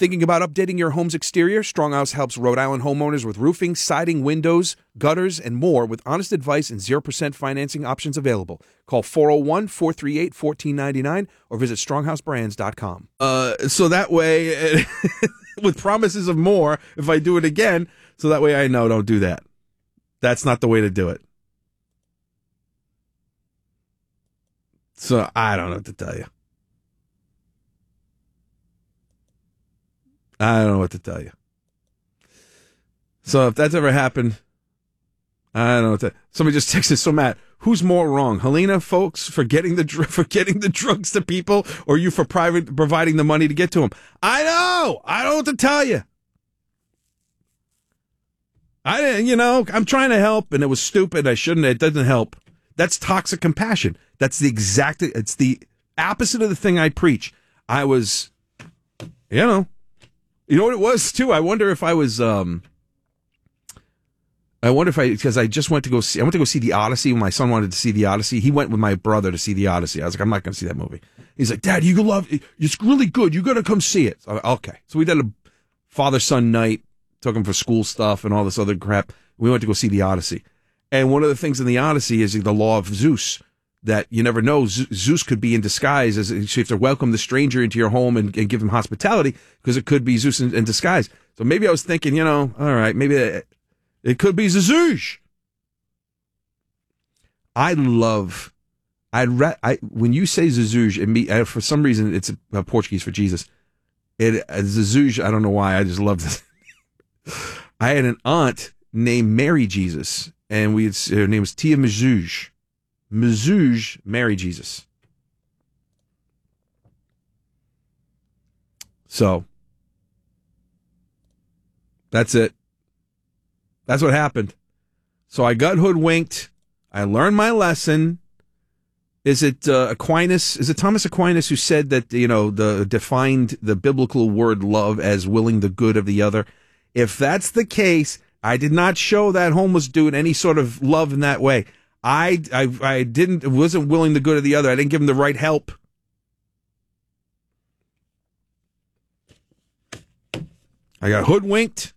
Thinking about updating your home's exterior? Stronghouse helps Rhode Island homeowners with roofing, siding, windows, gutters, and more with honest advice and 0% financing options available. Call 401-438-1499 or visit stronghouseBrands.com. So that way, with promises of more, if I do it again, so that way I know don't do that. That's not the way to do it. So I don't know what to tell you. I don't know what to tell you. So if that's ever happened, I don't know what to. Somebody just texted, so Matt, who's more wrong? Helena, folks, for getting the drugs to people, or you for providing the money to get to them? I know. I don't know what to tell you. I'm trying to help, and it was stupid. I shouldn't. It doesn't help. That's toxic compassion. It's the opposite of the thing I preach. I was, you know what it was too? I wonder if I was, because I just went to go see The Odyssey when my son wanted to see The Odyssey. He went with my brother to see The Odyssey. I was like, I'm not going to see that movie. He's like, Dad, you love it. It's really good. You got to come see it. So, okay. So we did a father-son night, took him for school stuff and all this other crap. We went to go see The Odyssey. And one of the things in The Odyssey is the law of Zeus, that you never know. Zeus could be in disguise, so you have to welcome the stranger into your home and give him hospitality, because it could be Zeus in disguise. So maybe I was thinking, all right, maybe it could be Zeus. When you say Zeus, for some reason it's Portuguese for Jesus. Zeus, I don't know why, I just love this. I had an aunt named Mary Jesus, and her name was Tia Mezouge. Mezouge, Mary Jesus. So, that's it. That's what happened. So I got hoodwinked. I learned my lesson. Is it Aquinas? Is it Thomas Aquinas who said that, defined the biblical word love as willing the good of the other? If that's the case, I did not show that homeless dude any sort of love in that way. I wasn't willing the good of the other. I didn't give him the right help. I got hoodwinked.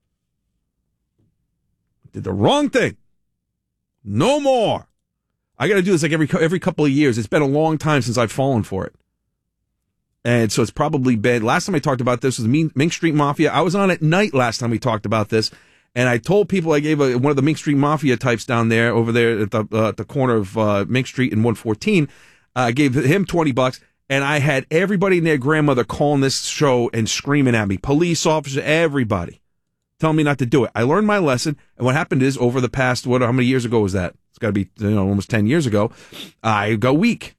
Did the wrong thing. No more. I got to do this like every couple of years. It's been a long time since I've fallen for it. And so it's probably been, last time I talked about this was the Mink Street Mafia. I was on at night last time we talked about this. And I told people, I gave one of the Mink Street Mafia types down there, over there at the corner of Mink Street and 114. I gave him $20, and I had everybody and their grandmother calling this show and screaming at me. Police officers, everybody, telling me not to do it. I learned my lesson, and what happened is, over the past, how many years ago was that? It's got to be almost 10 years ago. I got weak.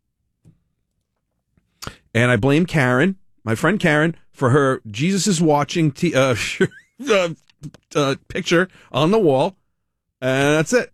And I blame Karen, my friend Karen, for her Jesus is watching picture on the wall, and that's it.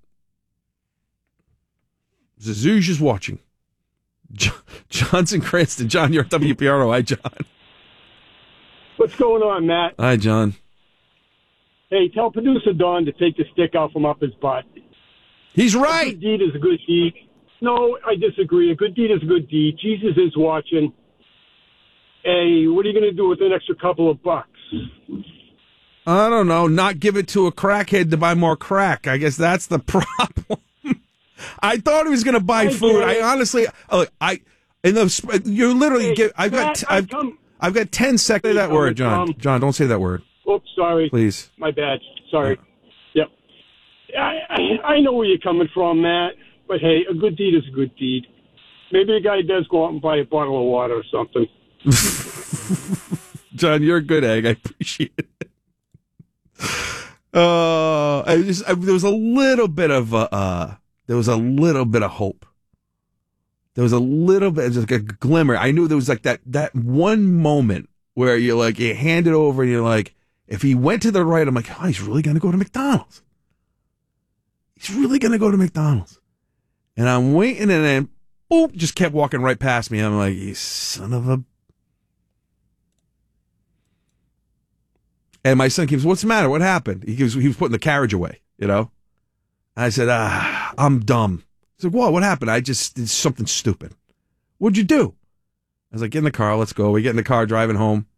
Zeus is watching. John's in Cranston. John, you're at WPRO. Hi, John. What's going on, Matt? Hi, John. Hey, tell producer Don to take the stick out from up his butt. He's right. A good deed is a good deed. No, I disagree. A good deed is a good deed. Jesus is watching. Hey, what are you going to do with an extra couple of bucks? I don't know. Not give it to a crackhead to buy more crack. I guess that's the problem. I thought he was going to buy food. I honestly, you're literally. I've got 10 seconds. Say that word, John. John, don't say that word. Oops, sorry. Please. My bad. Sorry. Yep. I know where you're coming from, Matt. But hey, a good deed is a good deed. Maybe a guy does go out and buy a bottle of water or something. John, you're a good egg. I appreciate it. There was a little bit of hope. There was a little bit, just like a glimmer. I knew there was like that one moment where you're like, you hand it over and you're like, if he went to the right, I'm like, oh, he's really going to go to McDonald's. He's really going to go to McDonald's. And I'm waiting, and then, boop, just kept walking right past me. I'm like, you son of a... And my son keeps, what's the matter? What happened? He was putting the carriage away, And I said, I'm dumb. He's like, what? What happened? I just did something stupid. What'd you do? I was like, get in the car, let's go. We get in the car, driving home.